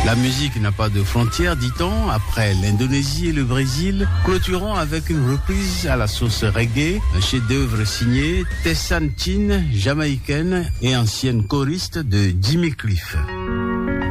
La musique n'a pas de frontières, dit-on, après l'Indonésie et le Brésil. Clôturons avec une reprise à la sauce reggae, un chef-d'œuvre signé Tessanne Chin, jamaïcaine et ancienne choriste de Jimmy Cliff.